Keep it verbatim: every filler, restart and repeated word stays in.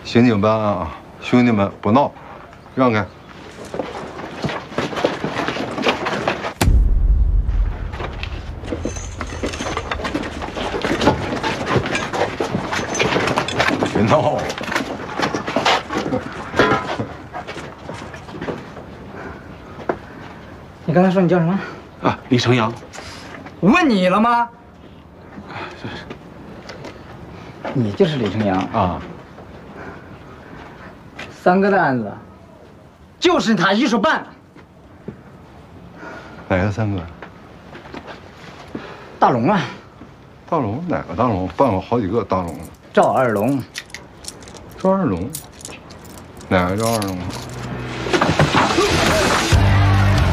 刑警办案啊，兄弟们不闹，让开。别闹！ 你刚才说你叫什么？ 啊，李成阳。 问你了吗？你就是李成阳啊？ 三哥的案子，就是他一手办的。 哪个三哥？ 大龙啊！ 大龙哪个大龙？办过好几个大龙。 赵二龙。 赵二龙？哪个赵二龙？